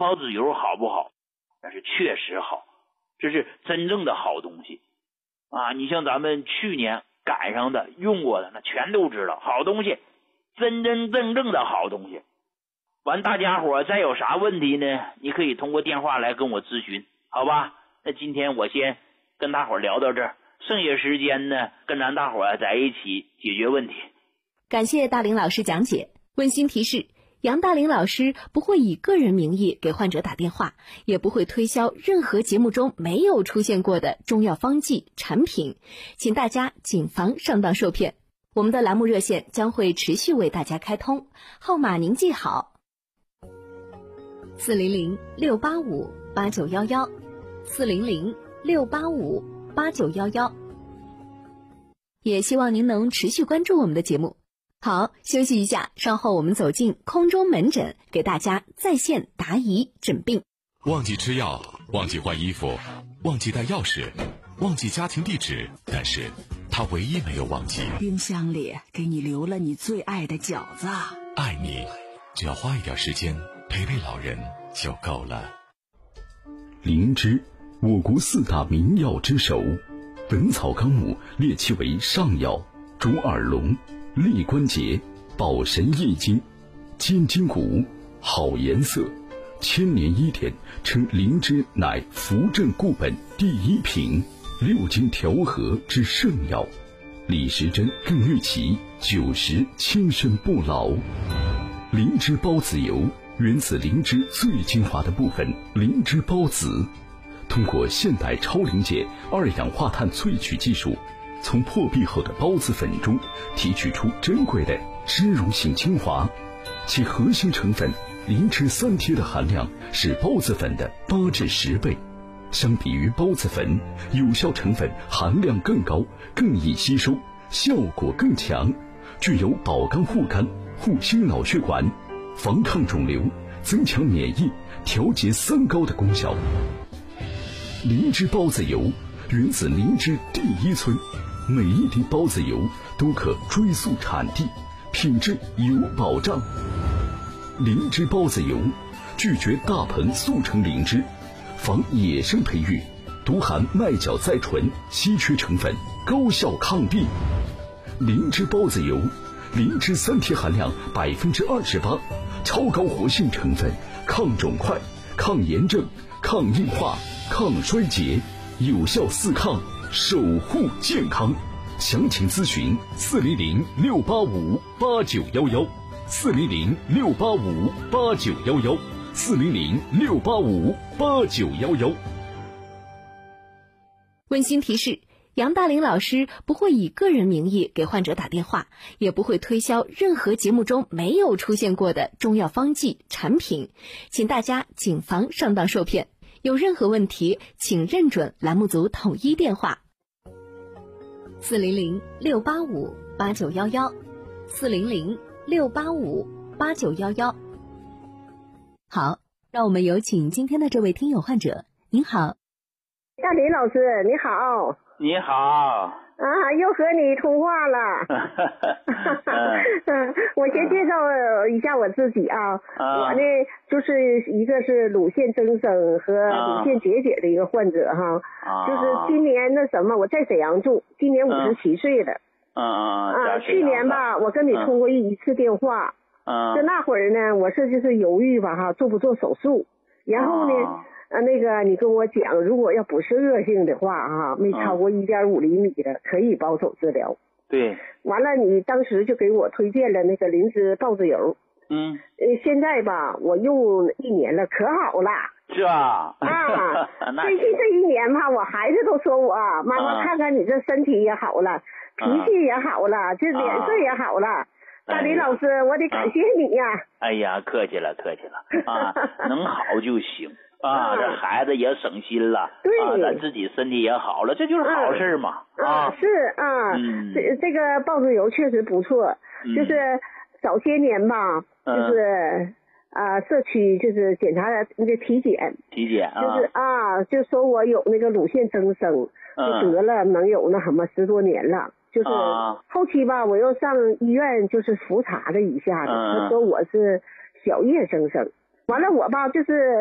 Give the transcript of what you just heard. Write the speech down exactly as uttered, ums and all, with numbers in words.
孢子油好不好？但是确实好，这是真正的好东西啊！你像咱们去年赶上的用过的，那全都知道好东西，真真正正的好东西。完，大家伙再有啥问题呢，你可以通过电话来跟我咨询，好吧？那今天我先跟大伙聊到这儿，剩下时间呢，跟咱大伙在一起解决问题。 感谢大林老师讲解。温馨提示，杨大林老师不会以个人名义给患者打电话，也不会推销任何节目中没有出现过的中药方剂产品，请大家谨防上当受骗。我们的栏目热线将会持续为大家开通，号码您记好：四零零六八五八九一一，四零零六八五八九一一。也希望您能持续关注我们的节目。好，休息一下，稍后我们走进空中门诊，给大家在线答疑诊病。 忘记吃药，忘记换衣服，忘记带钥匙，忘记家庭地址，但是他唯一没有忘记， 冰箱里给你留了你最爱的饺子。 爱你，只要花一点时间陪陪老人就够了。 灵芝，我国四大名药之首，《本草纲目》列其为上药，主耳聋、利关节、保神益精、坚筋骨，好颜色。千年医典称灵芝乃扶正固本第一品，六经调和之圣药。李时珍更誉其九十轻身不老。灵芝孢子油源自灵芝最精华的部分灵芝孢子，通过现代超临界二氧化碳萃取技术，从破壁后的孢子粉中提取出珍贵的脂溶性精华，其核心成分灵芝三萜的含量是孢子粉的八至十倍，相比于孢子粉，有效成分含量更高，更易吸收，效果更强，具有保肝护肝、护心脑血管、防抗肿瘤、增强免疫、调节三高的功效。灵芝孢子油源自灵芝第一村，每一滴孢子油都可追溯产地，品质有保障。灵芝孢子油拒绝大棚速成灵芝，防野生培育，独含麦角甾醇稀缺成分，高效抗病。灵芝孢子油，灵芝三萜含量百分之二十八，超高活性成分，抗肿块、抗炎症、抗硬化、抗衰竭，有效四抗，守护健康。详情咨询四零零六八五八九幺幺，四零零六八五八九幺幺，四零零六八五八九幺幺。 温馨提示，杨大林老师不会以个人名义给患者打电话，也不会推销任何节目中没有出现过的中药方剂产品，请大家谨防上当受骗。有任何问题，请认准栏目组统一电话：四零零六八五八九幺幺，四零零六八五八九幺幺。好，让我们有请今天的这位听友患者。您好， 大林老师，你好。 你好。 啊，又和你通话了。嗯，我先介绍一下我自己啊。啊我呢，就是一个是乳腺增生和乳腺结节的一个患者哈。啊。就是今年那什么，我在沈阳住，今年五十七岁了。 嗯嗯啊，去年吧，我跟你通过一一次电话。嗯。就那会儿呢，我是就是犹豫吧哈，做不做手术？然后呢？啊啊，那个你跟我讲，如果要不是恶性的话啊，没超过一点五厘米的，可以保守治疗。 对。 完了，你当时就给我推荐了那个灵芝孢子油。 嗯。 呃，现在吧，我用一年了，可好了。 是啊。 啊。最近这一年吧，我孩子都说我妈妈看看你这身体也好了，脾气也好了，这脸色也好了。大林老师，我得感谢你呀。 哎呀，客气了，客气了啊，能好就行。啊，这孩子也省心了， 对， 啊，咱自己身体也好了，这就是好事嘛。 嗯、啊，是啊，嗯、这这个孢子油确实不错，嗯、就是早些年吧，就是啊、呃，社区就是检查那个体检， 体检啊， 就是啊，就说我有那个乳腺增生， 嗯、 就得了能有那什么十多年了。就是后期吧，我又上医院就是复查了一下子，他、嗯、说我是小叶增生，完了我吧就是。